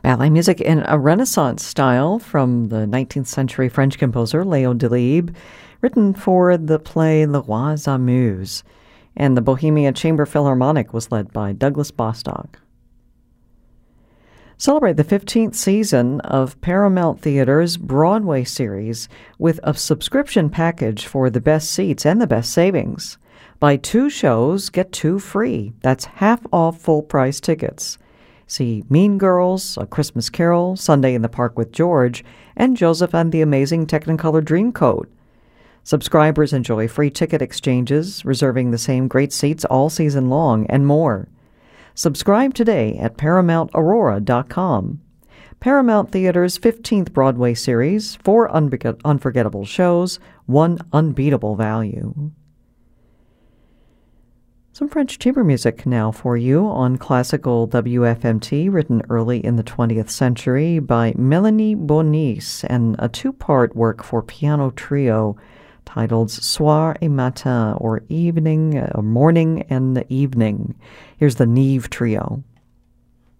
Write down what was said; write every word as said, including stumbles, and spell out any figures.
Ballet music in a Renaissance style from the nineteenth century French composer Léon Delibes, written for the play Le Roi s'amuse, and the Bohemia Chamber Philharmonic was led by Douglas Bostock. Celebrate the fifteenth season of Paramount Theater's Broadway series with a subscription package for the best seats and the best savings. Buy two shows, get two free. That's half off full-price tickets. See Mean Girls, A Christmas Carol, Sunday in the Park with George, and Joseph and the Amazing Technicolor Dreamcoat. Subscribers enjoy free ticket exchanges, reserving the same great seats all season long, and more. Subscribe today at paramount aurora dot com. Paramount Theater's fifteenth Broadway series, four unbe- unforgettable shows, one unbeatable value. Some French chamber music now for you on classical W F M T, written early in the twentieth century by Melanie Bonis, and a two-part work for piano trio titled Soir et Matin, or Evening, or Morning and Evening. Here's the Neve Trio.